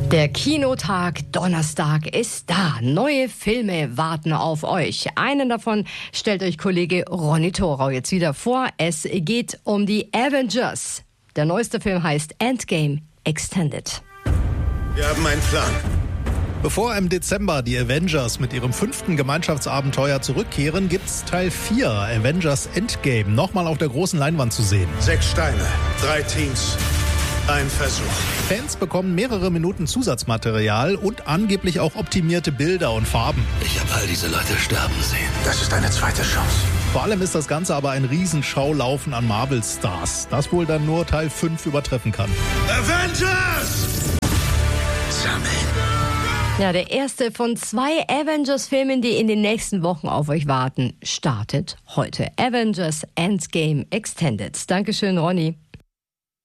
Der Kinotag Donnerstag ist da. Neue Filme warten auf euch. Einen davon stellt euch Kollege Ronny Thorau jetzt wieder vor. Es geht um die Avengers. Der neueste Film heißt Endgame Extended. Wir haben einen Plan. Bevor im Dezember die Avengers mit ihrem 5. Gemeinschaftsabenteuer zurückkehren, gibt's Teil 4, Avengers Endgame, nochmal auf der großen Leinwand zu sehen. 6 Steine, 3 Teams, ein Versuch. Fans bekommen mehrere Minuten Zusatzmaterial und angeblich auch optimierte Bilder und Farben. Ich habe all diese Leute sterben sehen. Das ist eine zweite Chance. Vor allem ist das Ganze aber ein Riesenschaulaufen an Marvel-Stars, das wohl dann nur Teil 5 übertreffen kann. Avengers! Sammeln. Ja, der erste von 2 Avengers-Filmen, die in den nächsten Wochen auf euch warten, startet heute. Avengers Endgame Extended. Dankeschön, Ronny.